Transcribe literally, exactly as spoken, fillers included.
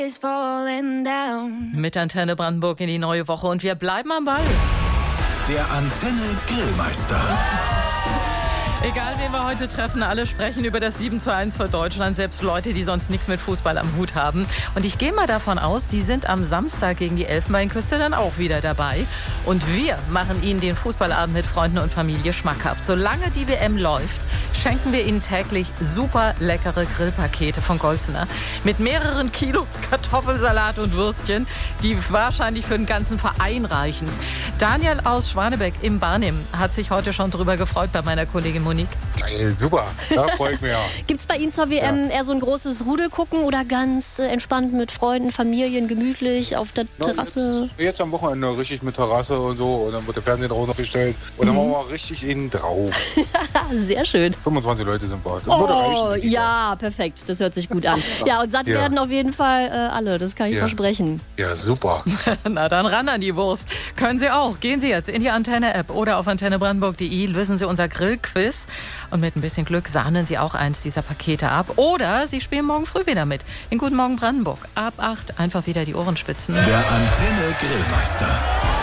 Mit Antenne Brandenburg in die neue Woche und wir bleiben am Ball. Der Antenne Grillmeister. Egal, wen wir heute treffen, alle sprechen über das sieben zu eins für Deutschland, selbst Leute, die sonst nichts mit Fußball am Hut haben. Und ich gehe mal davon aus, die sind am Samstag gegen die Elfenbeinküste dann auch wieder dabei. Und wir machen ihnen den Fußballabend mit Freunden und Familie schmackhaft. Solange die W M läuft, schenken wir ihnen täglich super leckere Grillpakete von Golzener mit mehreren Kilo Kartoffelsalat und Würstchen, die wahrscheinlich für den ganzen Verein reichen. Daniel aus Schwanebeck im Barnim hat sich heute schon drüber gefreut bei meiner Kollegin Monique. Geil, super. Da freue ich mich. Gibt es bei Ihnen zur W M ja. eher so ein großes Rudel gucken oder ganz äh, entspannt mit Freunden, Familien, gemütlich auf der Na, Terrasse? Jetzt, jetzt am Wochenende richtig mit Terrasse und so. Und dann wird der Fernseher draußen aufgestellt. Und dann Mhm. machen wir richtig innen drauf. Sehr schön. fünfundzwanzig Leute sind wir. Das Oh, würde reichen, ja, perfekt. Das hört sich gut an. Ja, und satt Ja. werden auf jeden Fall äh, alle. Das kann ich Ja. versprechen. Ja, super. Na dann ran an die Wurst. Können Sie auch. Gehen Sie jetzt in die Antenne-App oder auf antenne brandenburg punkt de, lösen Sie unser Grillquiz und mit ein bisschen Glück sahnen Sie auch eins dieser Pakete ab. Oder Sie spielen morgen früh wieder mit. In Guten Morgen Brandenburg. Ab acht einfach wieder die Ohren spitzen. Der Antenne Grillmeister.